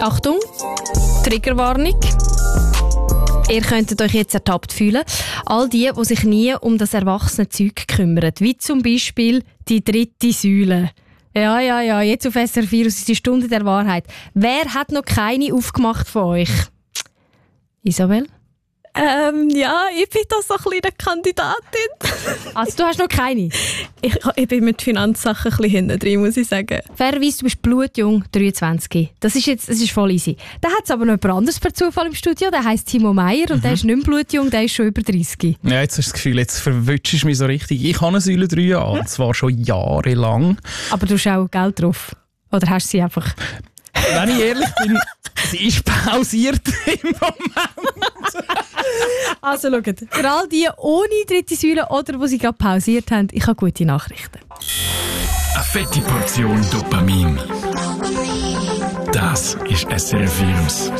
Achtung, Triggerwarnung. Ihr könntet euch jetzt ertappt fühlen. All die sich nie um das erwachsene Zeug kümmern. Wie zum Beispiel die dritte Säule. Ja, jetzt auf SRF ist die Stunde der Wahrheit. Wer hat noch keine aufgemacht von euch? Isabel? Ja, ich bin da so ein bisschen eine Kandidatin. Also du hast noch keine? Ich bin mit Finanzsachen ein bisschen hinten drin, muss ich sagen. Fairerweise, du bist blutjung, 23. Das ist voll easy. Da hat es aber noch jemand anderes per Zufall im Studio, der heisst Timo Meyer und der ist nicht mehr blutjung, der ist schon über 30. Ja, jetzt hast du das Gefühl, jetzt verwutschst du mich so richtig. Ich habe eine Säule 3 an, und zwar schon jahrelang. Aber du hast auch Geld drauf? Oder hast du sie einfach... Wenn ich ehrlich bin, sie ist pausiert im Moment. Also schaut, für all die ohne dritte Säule oder die sie gerade pausiert haben, ich habe gute Nachrichten. Eine fette Portion Dopamin. Das ist SRF Virus.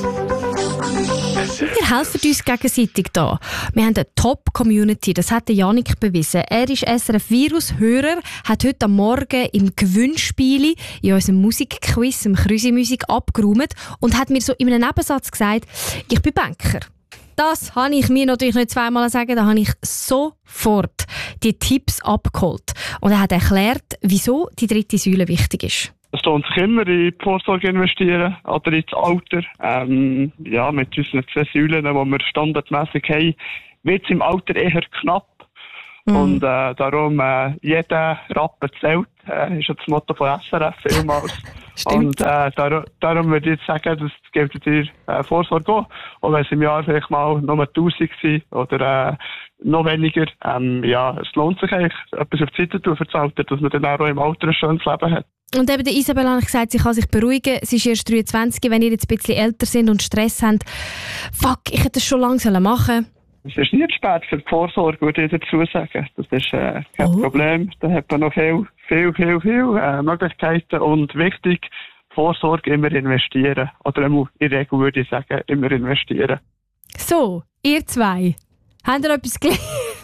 Wir helfen uns gegenseitig da. Wir haben eine Top-Community, das hat Janik bewiesen. Er ist SRF-Virus-Hörer, hat heute am Morgen im Gewinnspiel in unserem Musikquiz, im Krüsi-Musik, abgeräumt und hat mir so in einem Nebensatz gesagt, ich bin Banker. Das habe ich mir natürlich nicht zweimal sagen, da habe ich sofort die Tipps abgeholt. Und er hat erklärt, wieso die dritte Säule wichtig ist. Es lohnt sich immer, in die Vorsorge investieren oder ins Alter. Mit unseren 2 Säulen, die wir standardmäßig haben, wird es im Alter eher knapp. Und darum, jeder Rappen zählt, ist ja das Motto von SRF vielmals. Stimmt. Und darum würde ich jetzt sagen, das gibt dir Vorsorge auch wenn es im Jahr vielleicht mal nur 1000 sind oder noch weniger. Es lohnt sich eigentlich, etwas auf die Seite zu tun für das Alter, dass man dann auch im Alter ein schönes Leben hat. Und eben der Isabel hat gesagt, sie kann sich beruhigen. Sie ist erst 23, wenn ihr jetzt ein bisschen älter sind und Stress habt. Fuck, ich hätte das schon lange machen sollen. Es ist nicht spät für die Vorsorge, würde ich dazu sagen. Das ist kein Problem. Da hat man noch viel Möglichkeiten. Und wichtig, Vorsorge immer investieren. Oder in der Regel würde ich sagen, immer investieren. So, ihr zwei, habt ihr etwas gelernt?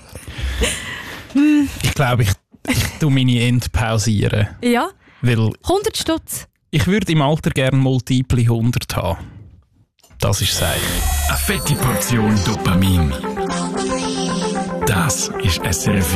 Ich glaube, ich tue meine Ende pausieren. Ja? Weil 100 Stutz. ich würde im Alter gerne Multiple 100 haben. Das ist es eigentlich. Eine fette Portion Dopamin. Das ist SRF